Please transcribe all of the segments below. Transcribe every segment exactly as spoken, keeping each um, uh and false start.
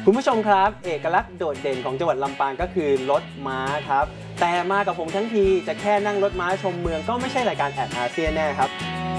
คุณผู้ชมครับเอกลักษณ์โดดเด่นของจังหวัดลำปางก็คือรถม้าครับแต่มากับผมทั้งทีจะแค่นั่งรถม้าชมเมืองก็ไม่ใช่รายการแอดอาเซียนแน่ครับ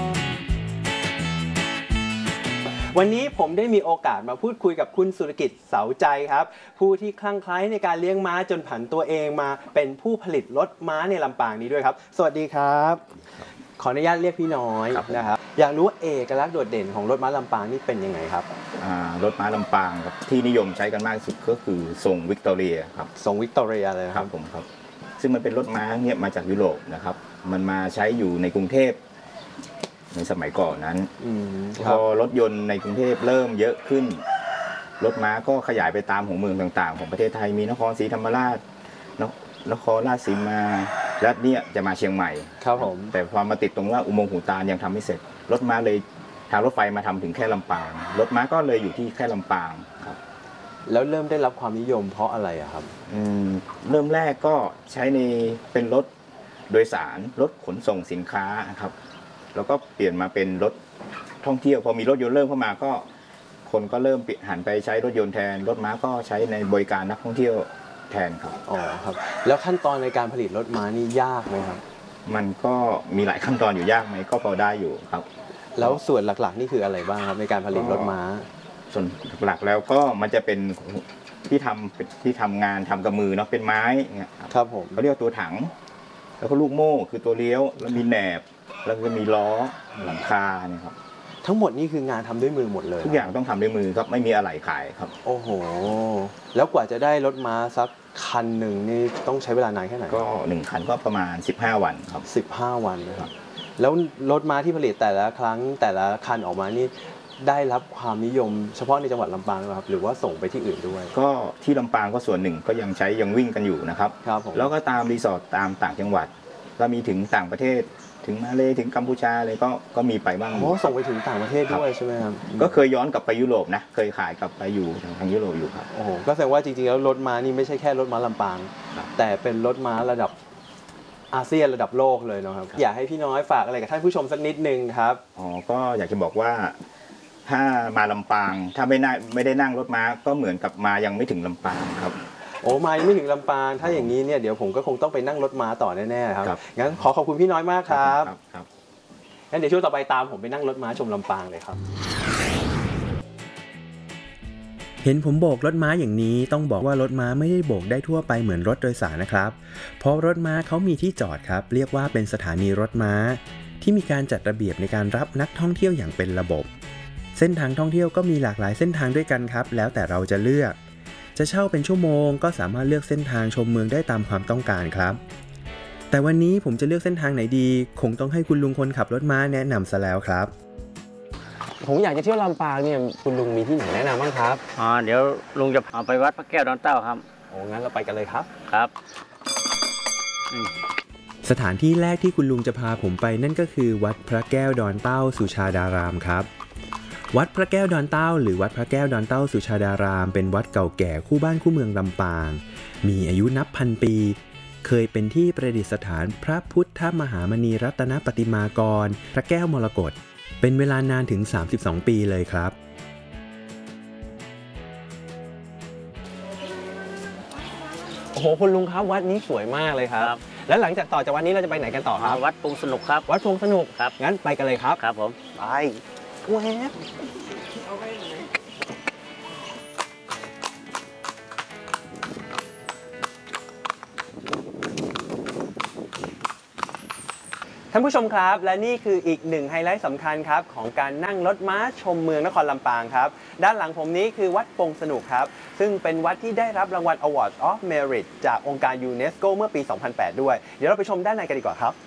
วันนี้ผมได้มีโอกาสมาพูดคุยกับคุณสุรกิจเสาใจครับผู้ที่คลั่งไคล้ในการเลี้ยงม้าจนผันตัวเองมาเป็นผู้ผลิตรถม้าในลำปางนี้ด้วยครับสวัสดีครับขออนุญาตเรียกพี่น้อยนะครับอยากรู้เอกลักษณ์โดดเด่นของรถม้าลำปางนี่เป็นยังไงครับรถม้าลำปางครับที่นิยมใช้กันมากที่สุดก็คือทรงวิกตอเรียครับทรงวิกตอเรียเลยครับผมครับซึ่งมันเป็นรถม้าเนี่ยมาจากยุโรปนะครับมันมาใช้อยู่ในกรุงเทพในสมัยก่อนนั้นพอรถยนต์ในกรุงเทพเริ่มเยอะขึ้นรถม้าก็ขยายไปตามหัวเมืองต่างๆของประเทศไทยมีนครศรีธรรมราชนครราชสีมาและเนี่ยจะมาเชียงใหม่ครับผมแต่พอมาติดตรงว่าอุโมงค์หูตาลยังทำไม่เสร็จรถม้าเลยทางรถไฟมาทำถึงแค่ลำปางรถม้าก็เลยอยู่ที่แค่ลำปางครับแล้วเริ่มได้รับความนิยมเพราะอะไรอะครับอืมเริ่มแรกก็ใช้ในเป็นรถโดยสารรถขนส่งสินค้าครับแล้วก็เปลี่ยนมาเป็นรถท่องเที่ยวพอมีรถยนต์เริ่มเข้ามาก็คนก็เริ่มหันไปใช้รถยนต์แทนรถม้าก็ใช้ในบริการนักท่องเที่ยวแทนครับอ๋อครับแล้วขั้นตอนในการผลิตรถม้านี่ยากไหมครับมันก็มีหลายขั้นตอนอยู่ยากไหมก็พอได้อยู่ครับแล้วส่วนหลักๆนี่คืออะไรบ้างครับในการผลิตรถม้าส่วนหลักแล้วก็มันจะเป็นที่ทำที่ทำงานทำกับมือเนาะเป็นไม้เนี่ยครับผมเขาเรียกตัวถังแล้วก็ลูกโม่คือตัวเลี้ยวแล้วมีแหนบแล้วก็มีล้อหลังคาเนี่ยครับทั้งหมดนี่คืองานทำด้วยมือหมดเลยทุกอย่างต้องทำด้วยมือครับไม่มีอะไรขายครับโอ้โหแล้วกว่าจะได้รถม้าสักคันหนึ่งนี่ต้องใช้เวลานานแค่ไหนก็หนึ่งคันก็ประมาณสิบห้าวันครับสิบห้าวันนะครับแล้วรถม้าที่ผลิตแต่ละครั้งแต่ละคันออกมานี่ได้รับความนิยมเฉพาะในจังหวัดลำปางนะครับหรือว่าส่งไปที่อื่นด้วยก็ที่ลำปางก็ส่วนหนึ่งก็ยังใช้ยังวิ่งกันอยู่นะครับครับผมแล้วก็ตามรีสอร์ทตามต่างจังหวัดก็มีถึงต่างประเทศถึงมาเลถึงกัมพูชาเลยก็ก็มีไปบ้างอ๋อส่งไปถึงต่างประเทศด้วยใช่ไหมครับก็เคยย้อนกลับไปยุโรปนะเคยขายกลับไปอยู่ทางยุโรปอยู่ครับโอ้โหก็แสดงว่าจริงๆแล้วรถม้านี่ไม่ใช่แค่รถม้าลำปางแต่เป็นรถม้าระดับอาเซียนระดับโลกเลยนะครับอยากให้พี่น้อยฝากอะไรกับท่านผู้ชมสักนิดนึงครับอ๋อก็อยากจะบอกว่าถ้ามาลำปางถ้าไม่ได้ไม่ได้นั่งรถม้าก็เหมือนกับมายังไม่ถึงลำปางครับโอ้มายังไม่ถึงลำปางถ้าอย่างนี้เนี่ยเดี๋ยวผมก็คงต้องไปนั่งรถม้าต่อแน่ๆครับงั้นขอขอบคุณพี่น้อยมากครับครับงั้นเดี๋ยวช่วงต่อไปตามผมไปนั่งรถม้าชมลำปางเลยครับเห็นผมโบกรถม้าอย่างนี้ต้องบอกว่ารถม้าไม่ได้โบกได้ทั่วไปเหมือนรถโดยสารนะครับเพราะรถม้าเขามีที่จอดครับเรียกว่าเป็นสถานีรถม้าที่มีการจัดระเบียบในการรับนักท่องเที่ยวอย่างเป็นระบบเส้นทางท่องเที่ยวก็มีหลากหลายเส้นทางด้วยกันครับแล้วแต่เราจะเลือกจะเช่าเป็นชั่วโมงก็สามารถเลือกเส้นทางชมเมืองได้ตามความต้องการครับแต่วันนี้ผมจะเลือกเส้นทางไหนดีคงต้องให้คุณลุงคนขับรถม้าแนะนำซะแล้วครับผมอยากจะเที่ยวลำปางเนี่ยคุณลุงมีที่ไหนแนะนำบ้างครับอ๋อเดี๋ยวลุงจะพาไปวัดพระแก้วดอนเต้าครับโอ้งั้นเราไปกันเลยครับครับสถานที่แรกที่คุณลุงจะพาผมไปนั่นก็คือวัดพระแก้วดอนเต้าสุชาดารามครับวัดพระแก้วดอนเต้าหรือวัดพระแก้วดอนเต้าสุชาดารามเป็นวัดเก่าแก่คู่บ้านคู่เมืองลำปางมีอายุนับพันปีเคยเป็นที่ประดิษฐานพระพุทธมหามณีรัตนปฏิมากรพระแก้วมรกตเป็นเวลานานถึงสามสิบสองปีเลยครับโอ้โหคุณลุงครับวัดนี้สวยมากเลยครับแล้วหลังจากต่อจากวัดนี้เราจะไปไหนกันต่อครับวัดปงสนุกครับวัดปงสนุกครับงั้นไปกันเลยครับครับผมไปแว๊บท่านผู้ชมครับและนี่คืออีกหนึ่งไฮไลท์สำคัญครับของการนั่งรถม้าชมเมืองนครลำปางครับด้านหลังผมนี้คือวัดปงสนุกครับซึ่งเป็นวัดที่ได้รับรางวัล Award of Merit จากองค์การยูเนสโกเมื่อปี สองพันแปด ด้วยเดี๋ยวเราไปชมด้านในกันดีกว่าครับ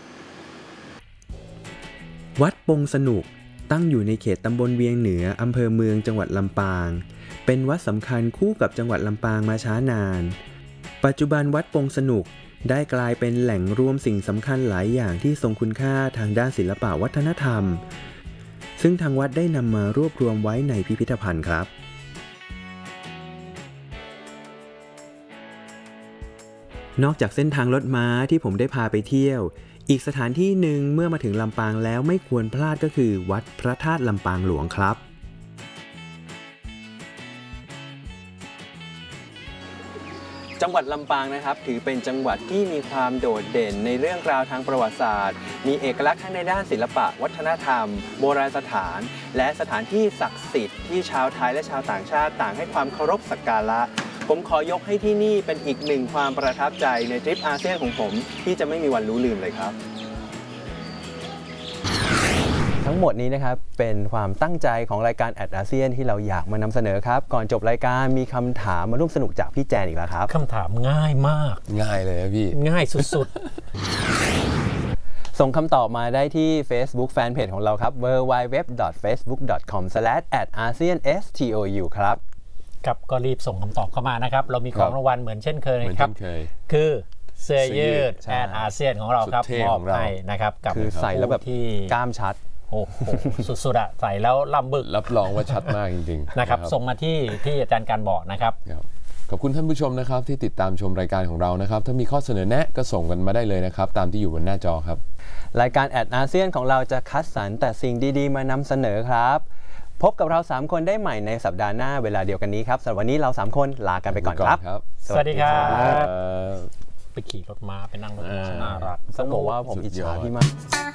วัดปงสนุกตั้งอยู่ในเขตตำบลเวียงเหนืออำเภอเมืองจังหวัดลำปางเป็นวัดสำคัญคู่กับจังหวัดลำปางมาช้านานปัจจุบันวัดปงสนุกได้กลายเป็นแหล่งรวมสิ่งสำคัญหลายอย่างที่ทรงคุณค่าทางด้านศิลปวัฒนธรรมซึ่งทางวัดได้นำมารวบรวมไว้ในพิพิธภัณฑ์ครับนอกจากเส้นทางรถม้าที่ผมได้พาไปเที่ยวอีกสถานที่หนึ่งเมื่อมาถึงลำปางแล้วไม่ควรพลาดก็คือวัดพระธาตุลำปางหลวงครับจังหวัดลำปางนะครับถือเป็นจังหวัดที่มีความโดดเด่นในเรื่องราวทางประวัติศาสตร์มีเอกลักษณ์ทั้งในด้านศิลปะวัฒนธรรมโบราณสถานและสถานที่ศักดิ์สิทธิ์ที่ชาวไทยและชาวต่างชาติต่างให้ความเคารพสักการะผมขอยกให้ที่นี่เป็นอีกหนึ่งความประทับใจในทริปอาเซียนของผมที่จะไม่มีวันรู้ลืมเลยครับทั้งหมดนี้นะครับเป็นความตั้งใจของรายการแอดอาเซียนที่เราอยากมานำเสนอครับก่อนจบรายการมีคำถามมาร่วมสนุกจากพี่แจนอีกแล้วครับคำถามง่ายมากง่ายเลยพี่ง่ายสุดๆ ส่งคำตอบมาได้ที่ Facebook Fanpage ของเราครับ ดับเบิลยู ดับเบิลยู ดับเบิลยู ดอท เฟซบุ๊ก ดอท คอม สแลช แอท อาเซียน เอส ที โอ ยู ครับครับก็รีบส่งคำตอบเข้ามานะครับเรามีของรางวัลเหมือนเช่นเคยนะครับคือเสื้อยืดแอดอาเซียนของเราครับมอบให้นะครับกับคือใส่แล้วแบบกล้ามชัดโอ้โหสุดๆอะใส่แล้วลำบึกรับรองว่าชัดมากจริงๆนะครับส่งมาที่ที่อาจารย์การบอกนะครับขอบคุณท่านผู้ชมนะครับที่ติดตามชมรายการของเรานะครับถ้ามีข้อเสนอแนะก็ส่งกันมาได้เลยนะครับตามที่อยู่บนหน้าจอครับรายการแอดอาเซียนของเราจะคัดสรรแต่สิ่งดีๆมานำเสนอครับพบกับเราสามคนได้ใหม่ในสัปดาห์หน้าเวลาเดียวกันนี้ครับสำหรับวันนี้เราสามคนลากันไปก่อนครับสวัสดีครับไปขี่รถม้าไปนั่งรถม้าน่ารักต้องบอกว่าผมอิจฉาพี่มาก